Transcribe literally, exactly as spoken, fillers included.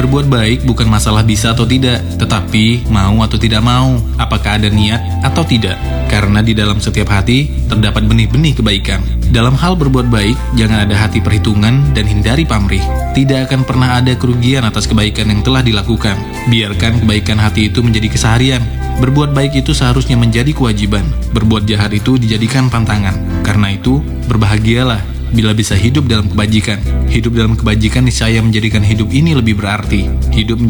Berbuat baik bukan masalah bisa atau tidak, tetapi mau atau tidak mau, apakah ada niat atau tidak. Karena di dalam setiap hati terdapat benih-benih kebaikan. Dalam hal berbuat baik, jangan ada hati perhitungan dan hindari pamrih. Tidak akan pernah ada kerugian atas kebaikan yang telah dilakukan. Biarkan kebaikan hati itu menjadi keseharian. Berbuat baik itu seharusnya menjadi kewajiban. Berbuat jahat itu dijadikan pantangan. Karena itu, berbahagialah bila bisa hidup dalam kebajikan. Hidup dalam kebajikan niscaya menjadikan hidup ini lebih berarti. Hidup